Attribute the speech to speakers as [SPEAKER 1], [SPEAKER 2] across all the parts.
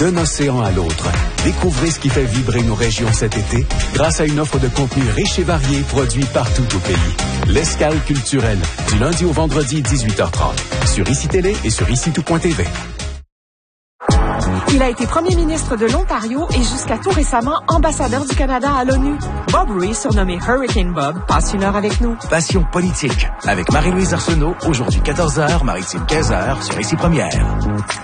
[SPEAKER 1] D'un océan à l'autre, découvrez ce qui fait vibrer nos régions cet été grâce à une offre de contenu riche et varié produit partout au pays. L'Escale culturelle, du lundi au vendredi 18h30, sur ICI Télé et sur ICI2.tv.
[SPEAKER 2] Il a été premier ministre de l'Ontario et jusqu'à tout récemment ambassadeur du Canada à l'ONU. Bob Ray, surnommé Hurricane Bob, passe une heure avec nous.
[SPEAKER 3] Passion politique avec Marie-Louise Arsenault, aujourd'hui 14h, Maritime 15h sur ICI Première.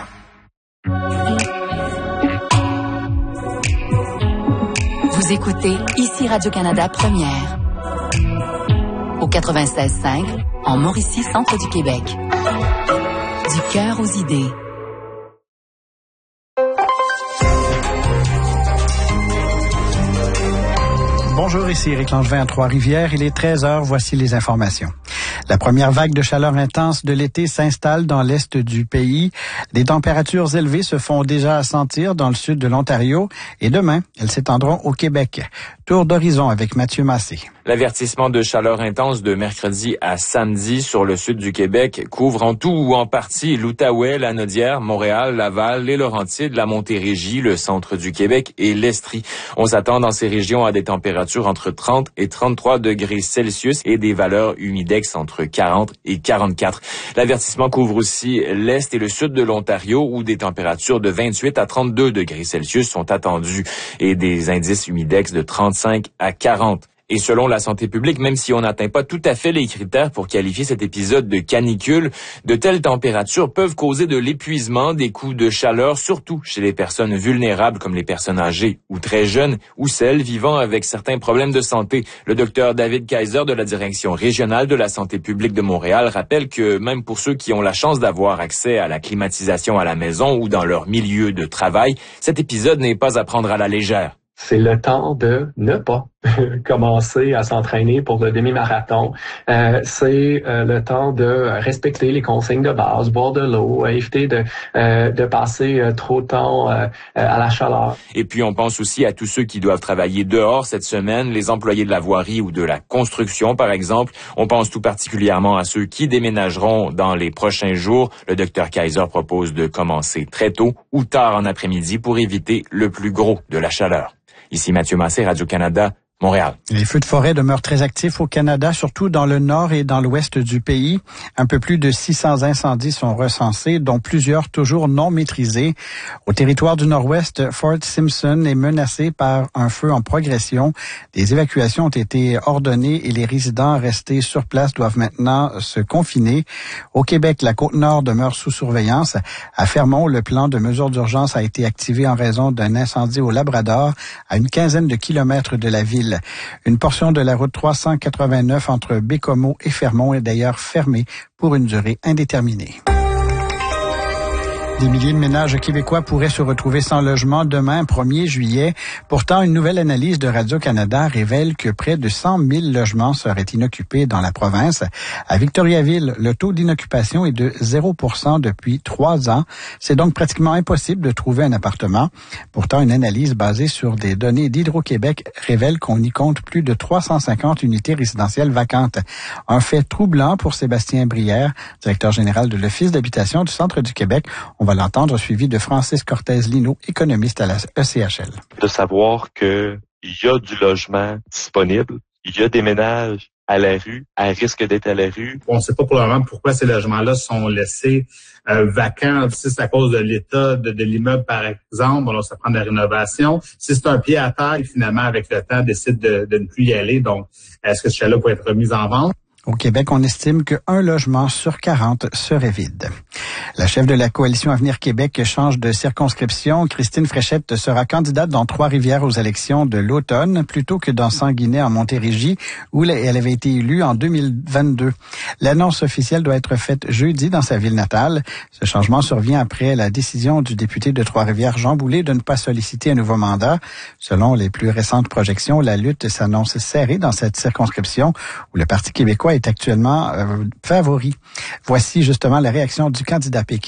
[SPEAKER 4] Vous écoutez ICI Radio-Canada Première. Au 96.5, en Mauricie, centre du Québec. Du cœur aux idées.
[SPEAKER 5] Bonjour, ici Éric Langevin à Trois-Rivières. Il est 13h, voici les informations. La première vague de chaleur intense de l'été s'installe dans l'est du pays. Des températures élevées se font déjà sentir dans le sud de l'Ontario et demain, elles s'étendront au Québec. Tour d'horizon avec Mathieu Massé.
[SPEAKER 6] L'avertissement de chaleur intense de mercredi à samedi sur le sud du Québec couvre en tout ou en partie l'Outaouais, la Naudière, Montréal, Laval, les Laurentides, la Montérégie, le centre du Québec et l'Estrie. On s'attend dans ces régions à des températures entre 30 et 33 degrés Celsius et des valeurs humidex entre 40 et 44. L'avertissement couvre aussi l'est et le sud de l'Ontario où des températures de 28 à 32 degrés Celsius sont attendues et des indices humidex de 35 à 40. Et selon la santé publique, même si on n'atteint pas tout à fait les critères pour qualifier cet épisode de canicule, de telles températures peuvent causer de l'épuisement, des coups de chaleur, surtout chez les personnes vulnérables comme les personnes âgées ou très jeunes ou celles vivant avec certains problèmes de santé. Le docteur David Kaiser de la Direction régionale de la santé publique de Montréal rappelle que même pour ceux qui ont la chance d'avoir accès à la climatisation à la maison ou dans leur milieu de travail, cet épisode n'est pas à prendre à la légère.
[SPEAKER 7] C'est le temps de ne pas commencer à s'entraîner pour le demi-marathon. C'est le temps de respecter les consignes de base, boire de l'eau, éviter de passer trop de temps à la chaleur.
[SPEAKER 6] Et puis on pense aussi à tous ceux qui doivent travailler dehors cette semaine, les employés de la voirie ou de la construction par exemple. On pense tout particulièrement à ceux qui déménageront dans les prochains jours. Le docteur Kaiser propose de commencer très tôt ou tard en après-midi pour éviter le plus gros de la chaleur. Ici Mathieu Massé, Radio-Canada, Montréal.
[SPEAKER 5] Les feux de forêt demeurent très actifs au Canada, surtout dans le nord et dans l'ouest du pays. Un peu plus de 600 incendies sont recensés, dont plusieurs toujours non maîtrisés. Au territoire du nord-ouest, Fort Simpson est menacé par un feu en progression. Des évacuations ont été ordonnées et les résidents restés sur place doivent maintenant se confiner. Au Québec, la Côte-Nord demeure sous surveillance. À Fermont, le plan de mesures d'urgence a été activé en raison d'un incendie au Labrador, à une quinzaine de kilomètres de la ville. Une portion de la route 389 entre Bécomo et Fermont est d'ailleurs fermée pour une durée indéterminée. Des milliers de ménages québécois pourraient se retrouver sans logement demain, 1er juillet. Pourtant, une nouvelle analyse de Radio-Canada révèle que près de 100 000 logements seraient inoccupés dans la province. À Victoriaville, le taux d'inoccupation est de 0% depuis 3 ans. C'est donc pratiquement impossible de trouver un appartement. Pourtant, une analyse basée sur des données d'Hydro-Québec révèle qu'on y compte plus de 350 unités résidentielles vacantes. Un fait troublant pour Sébastien Brière, directeur général de l'Office d'habitation du Centre du Québec. On va l'entendre, suivi de Francis Cortez-Lino, économiste à la ECHL.
[SPEAKER 8] De savoir qu'il y a du logement disponible, il y a des ménages à la rue, à risque d'être à la rue.
[SPEAKER 9] On ne sait pas pour le moment pourquoi ces logements-là sont laissés vacants. Si c'est à cause de l'état de l'immeuble, par exemple, alors ça prend de la rénovation. Si c'est un pied à terre, finalement, avec le temps, décide de ne plus y aller. Donc, est-ce que ce chalet peut être remis en vente?
[SPEAKER 5] Au Québec, on estime qu'un logement sur 40 serait vide. La chef de la Coalition Avenir Québec change de circonscription. Christine Fréchette sera candidate dans Trois-Rivières aux élections de l'automne, plutôt que dans Sanguinet en Montérégie, où elle avait été élue en 2022. L'annonce officielle doit être faite jeudi dans sa ville natale. Ce changement survient après la décision du député de Trois-Rivières, Jean Boulet, de ne pas solliciter un nouveau mandat. Selon les plus récentes projections, la lutte s'annonce serrée dans cette circonscription, où le Parti québécois est actuellement favori. Voici justement la réaction du candidat péquiste.